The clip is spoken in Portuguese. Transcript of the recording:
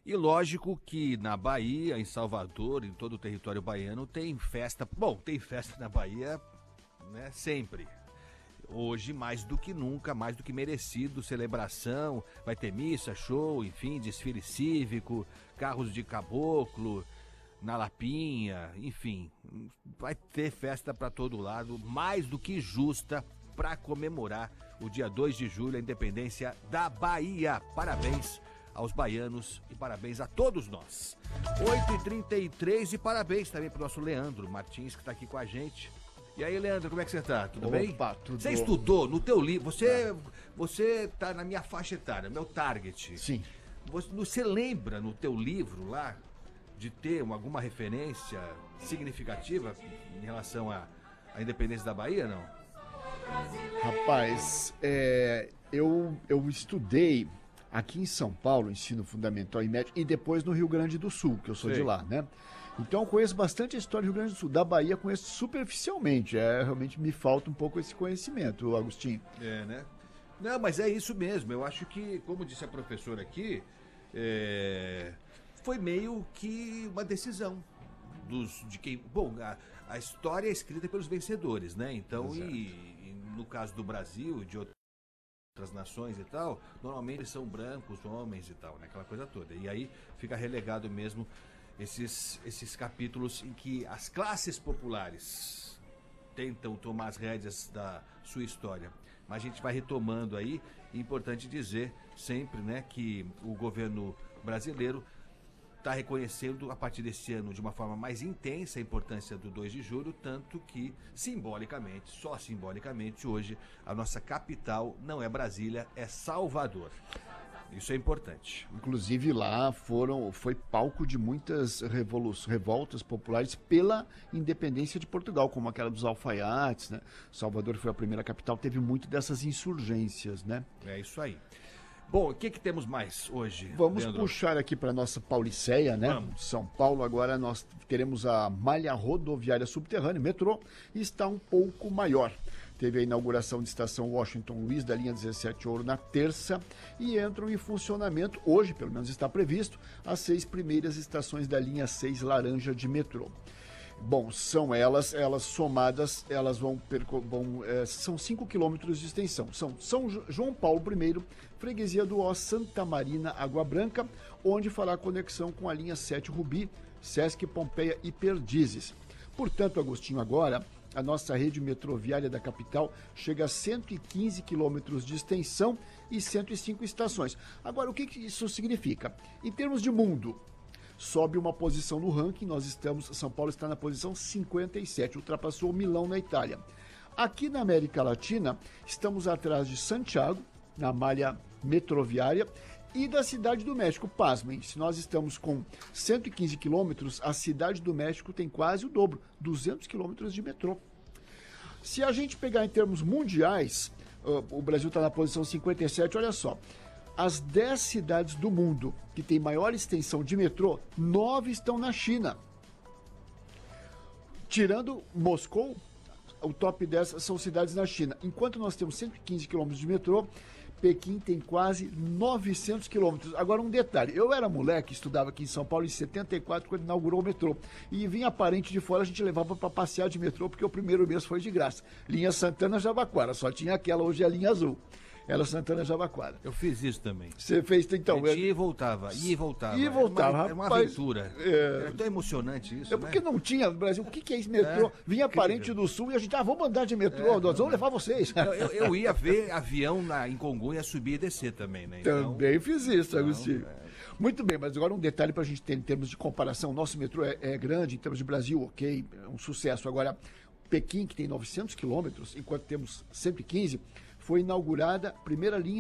E lógico que na Bahia, em Salvador, em todo o território baiano, tem festa. Bom, tem festa na Bahia, né, sempre. Hoje, mais do que nunca, mais do que merecido, celebração, vai ter missa, show, enfim, desfile cívico, carros de caboclo, na Lapinha, enfim, vai ter festa para todo lado, mais do que justa para comemorar o dia 2 de julho, a independência da Bahia. Parabéns aos baianos e parabéns a todos nós. 8h33 e parabéns também pro nosso Leandro Martins, que tá aqui com a gente. E aí, Leandro, como é que você tá? Tudo bem? Opa, tudo. Você estudou no teu livro, você tá na minha faixa etária, meu target. Sim. Você lembra no teu livro lá de ter alguma referência significativa em relação à independência da Bahia, não? Rapaz, eu estudei aqui em São Paulo, ensino fundamental e médio, e depois no Rio Grande do Sul, que eu sou de lá, né? Então eu conheço bastante a história do Rio Grande do Sul. Da Bahia conheço superficialmente, realmente me falta um pouco esse conhecimento, Agostinho. Né? Não, mas é isso mesmo. Eu acho que, como disse a professora aqui, foi meio que uma decisão de quem... Bom, a história é escrita pelos vencedores, né? Então, e no caso do Brasil, de outras nações e tal, normalmente eles são brancos, homens e tal, né? Aquela coisa toda. E aí fica relegado mesmo esses capítulos em que as classes populares tentam tomar as rédeas da sua história. Mas a gente vai retomando aí, é importante dizer sempre, né, que o governo brasileiro está reconhecendo a partir desse ano de uma forma mais intensa a importância do 2 de julho, tanto que simbolicamente, só simbolicamente, hoje a nossa capital não é Brasília, é Salvador. Isso é importante. Inclusive lá foi palco de muitas revoltas populares pela independência de Portugal, como aquela dos alfaiates, né? Salvador foi a primeira capital, teve muito dessas insurgências, né? É isso aí. Bom, o que temos mais hoje, Vamos Leandro? puxar aqui para nossa Pauliceia, né? Vamos. São Paulo, agora nós teremos a malha rodoviária subterrânea, metrô, e está um pouco maior. Teve a inauguração de estação Washington Luiz da linha 17 Ouro na terça e entram em funcionamento, hoje pelo menos está previsto, as 6 primeiras estações da linha 6 Laranja de metrô. Bom, são elas somadas, elas são 5 quilômetros de extensão. São João Paulo I, Freguesia do Ó, Santa Marina, Água Branca, onde fará conexão com a linha 7 Rubi, Sesc Pompeia e Perdizes. Portanto, Agostinho, agora a nossa rede metroviária da capital chega a 115 quilômetros de extensão e 105 estações. Agora, o que isso significa? Em termos de mundo, sobe uma posição no ranking, São Paulo está na posição 57, ultrapassou Milão na Itália. Aqui na América Latina, estamos atrás de Santiago, na malha metroviária, e da Cidade do México. Pasmem, se nós estamos com 115 quilômetros, a Cidade do México tem quase o dobro, 200 quilômetros de metrô. Se a gente pegar em termos mundiais, o Brasil está na posição 57, olha só. As 10 cidades do mundo que têm maior extensão de metrô, 9 estão na China. Tirando Moscou, o top 10 são cidades na China. Enquanto nós temos 115 quilômetros de metrô, Pequim tem quase 900 quilômetros. Agora um detalhe, eu era moleque, estudava aqui em São Paulo em 74, quando inaugurou o metrô. E vinha parente de fora, a gente levava para passear de metrô, porque o primeiro mês foi de graça. Linha Santana-Jabaquara, só tinha aquela, hoje é a linha azul. Era Santana-Jabaquara. Eu fiz isso também. Você fez, então... Ia e voltava, ia e voltava. Ia e voltava, era uma rapaz, aventura. Era tão emocionante isso, porque não tinha no Brasil. O que é esse metrô? Vinha parente do Sul e a gente, vamos andar de metrô, nós vamos levar vocês. Eu ia ver avião em Congonhas subir e descer também, né? Então, também fiz isso, Agostinho. Muito bem, mas agora um detalhe para a gente ter em termos de comparação. Nosso metrô é grande, em termos de Brasil, ok, é um sucesso. Agora, Pequim, que tem 900 quilômetros, enquanto temos 115, foi inaugurada a primeira linha